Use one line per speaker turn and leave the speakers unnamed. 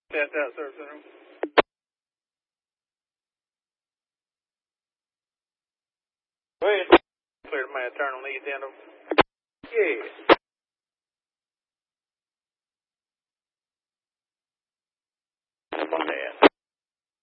Test out, Service Center. Go ahead. Clear to my internal needs, Endo. Yeah.